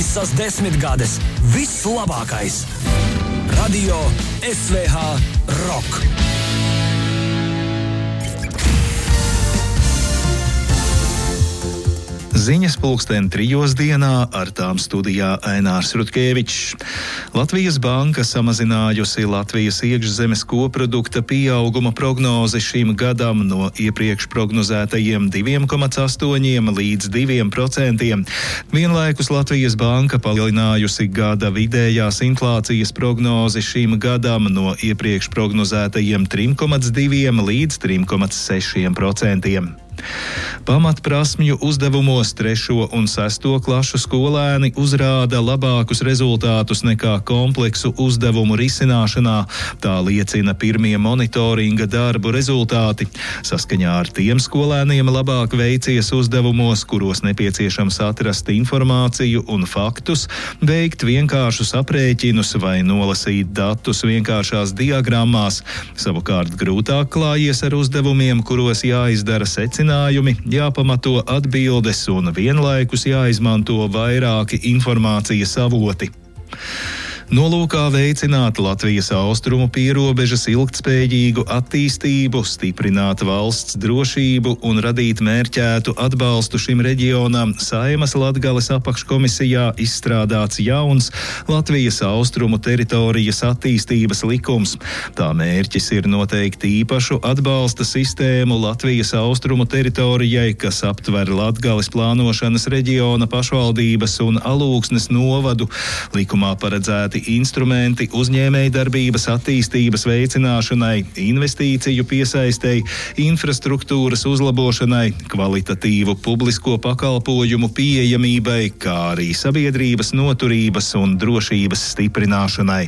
Visas 10 gades viss labākais. Radio SVH Rock. Ziņas 2:03 dienā, ar tām studijā Ainārs Rutkevičs. Latvijas banka samazinājusi Latvijas iekšzemes koprodukta pieauguma prognozi šim gadam no iepriekš prognozētajiem 2,8 līdz 2%. Vienlaikus Latvijas banka palielinājusi gada vidējās inflācijas prognozi šim gadam no iepriekš prognozētajiem 3,2 līdz 3,6%. Pamatprasmju uzdevumos 3. un 6. klašu skolēni uzrāda labākus rezultātus nekā kompleksu uzdevumu risināšanā. Tā liecina pirmie monitoringa darbu rezultāti. Saskaņā ar tiem skolēniem labāk veicies uzdevumos, kuros nepieciešams atrast informāciju un faktus, veikt vienkāršus aprēķinus vai nolasīt datus vienkāršās diagrammās. Savukārt grūtāk klājies ar uzdevumiem, kuros jāizdara secinājumi, jāpamato atbildes un vienlaikus jāizmanto vairāki informācijas avoti. Nolūkā veicināt Latvijas austrumu pierobežas ilgtspējīgu attīstību, stiprināt valsts drošību un radīt mērķētu atbalstu šim reģionam, Saeimas Latgales apakškomisijā izstrādāts jauns Latvijas austrumu teritorijas attīstības likums. Tā mērķis ir noteikt īpašu atbalsta sistēmu Latvijas austrumu teritorijai, kas aptver Latgales plānošanas reģiona pašvaldības un Alūksnes novadu. Likumā paredzēti instrumenti uzņēmējdarbības attīstības veicināšanai, investīciju piesaistei, infrastruktūras uzlabošanai, kvalitatīvu publisko pakalpojumu pieejamībai, kā arī sabiedrības noturības un drošības stiprināšanai.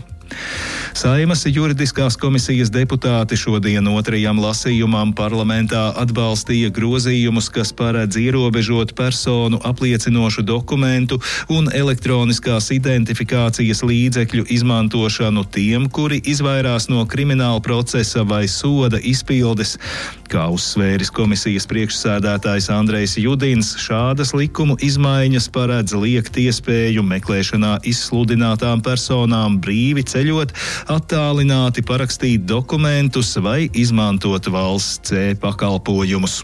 Saeimas juridiskās komisijas deputāti šodien 2. lasījumam parlamentā atbalstīja grozījumus, kas paredz ierobežot personu apliecinošu dokumentu un elektroniskās identifikācijas līdzekļu izmantošanu tiem, kuri izvairās no krimināla procesa vai soda izpildes. Kā uzsvēris komisijas priekšsēdētājs Andrejs Judins, šādas likumu izmaiņas paredz liekt iespēju meklēšanā izsludinātām personām brīvi ceļot, attālināti parakstīt dokumentus vai izmantot valsts e-pakalpojumus.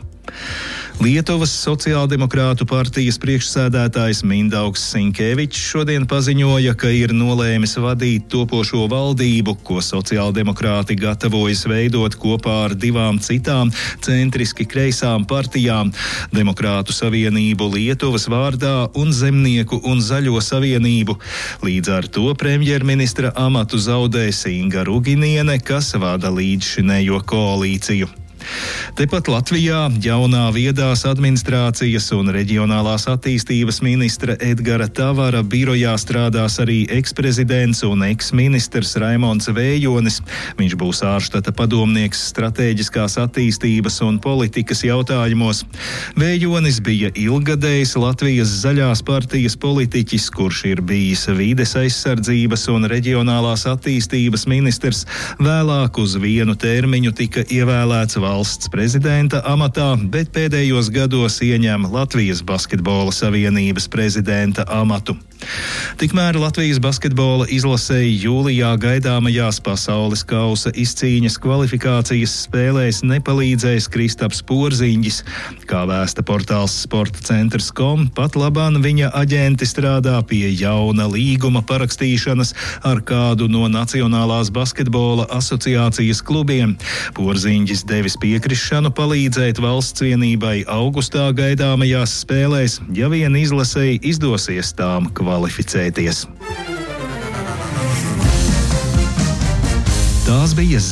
Lietuvas sociāldemokrātu partijas priekšsēdētājs Mindaugs Sinkevičs šodien paziņoja, ka ir nolēmis vadīt topošo valdību, ko sociāldemokrāti gatavojas veidot kopā ar 2 citām centriski kreisām partijām - Demokrātu savienību Lietuvas vārdā un Zemnieku un Zaļo savienību. Līdz ar to premjerministra amatu zaudēs Inga Ruginiene, kas vada līdzšinējo koalīciju. Tepat Latvijā jaunā viedās administrācijas un reģionālās attīstības ministra Edgara Tavara birojā strādās arī eksprezidents un eksministrs Raimonds Vējonis. Viņš būs ārštata padomnieks stratēģiskās attīstības un politikas jautājumos. Vējonis bija ilggadējs Latvijas zaļās partijas politiķis, kurš ir bijis vides aizsardzības un reģionālās attīstības ministrs. Vēlāk uz vienu termiņu tika ievēlēts valsts prezidenta amatā, bet pēdējos gados ieņem Latvijas basketbola savienības prezidenta amatu. Tikmēr Latvijas basketbola izlasēji jūlijā gaidāmajās pasaules kausa izcīņas kvalifikācijas spēlēs nepalīdzējis Kristaps Porziņģis. Kā vēsta portāls sportcentrs.com, pat labāk viņa aģenti strādā pie jauna līguma parakstīšanas ar kādu no Nacionālās basketbola asociācijas klubiem. Porziņģis devis piekrišanu palīdzēt valsts vienībai augustā gaidāmajās spēlēs, ja vien izlasēji izdosies tām kvalificēties. Tās bija